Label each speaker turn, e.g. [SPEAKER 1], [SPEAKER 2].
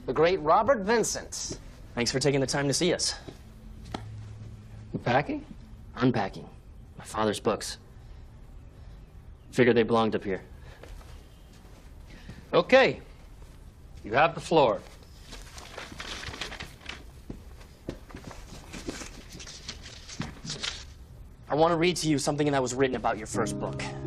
[SPEAKER 1] the great Robert Vincent.
[SPEAKER 2] Thanks for taking the time to see us.
[SPEAKER 1] You packing?
[SPEAKER 2] Unpacking. My father's books. Figured they belonged up here.
[SPEAKER 1] Okay. You have the floor.
[SPEAKER 2] I want to read to you something that was written about your first book.